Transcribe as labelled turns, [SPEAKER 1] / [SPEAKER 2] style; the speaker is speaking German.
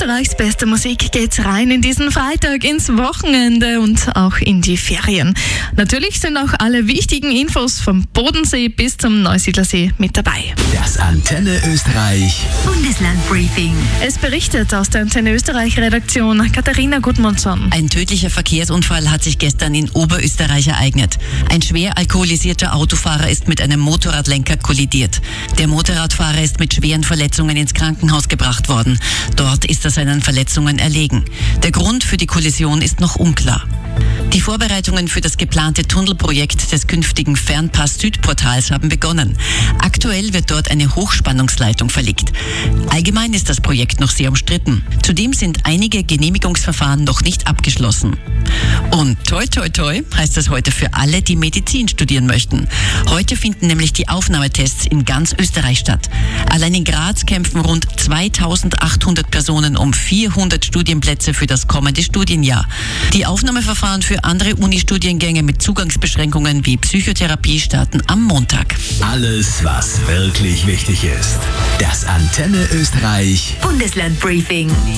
[SPEAKER 1] Österreichs beste Musik geht's rein in diesen Freitag, ins Wochenende und auch in die Ferien. Natürlich sind auch alle wichtigen Infos vom Bodensee bis zum Neusiedlersee mit dabei.
[SPEAKER 2] Das Antenne Österreich
[SPEAKER 3] Bundeslandbriefing.
[SPEAKER 1] Es berichtet aus der Antenne Österreich Redaktion Katharina Gudmundsson.
[SPEAKER 4] Ein tödlicher Verkehrsunfall hat sich gestern in Oberösterreich ereignet. Ein schwer alkoholisierter Autofahrer ist mit einem Motorradlenker kollidiert. Der Motorradfahrer ist mit schweren Verletzungen ins Krankenhaus gebracht worden. Dort ist er seinen Verletzungen erlegen. Der Grund für die Kollision ist noch unklar. Die Vorbereitungen für das geplante Tunnelprojekt des künftigen Fernpass-Südportals haben begonnen. Aktuell wird dort eine Hochspannungsleitung verlegt. Allgemein ist das Projekt noch sehr umstritten. Zudem sind einige Genehmigungsverfahren noch nicht abgeschlossen. Und toi toi toi heißt das heute für alle, die Medizin studieren möchten. Heute finden nämlich die Aufnahmetests in ganz Österreich statt. Allein in Graz kämpfen rund 2800 Personen um 400 Studienplätze für das kommende Studienjahr. Die Aufnahmeverfahren für andere Uni-Studiengänge mit Zugangsbeschränkungen wie Psychotherapie starten am Montag.
[SPEAKER 2] Alles, was wirklich wichtig ist. Das Antenne Österreich
[SPEAKER 3] Bundeslandbriefing.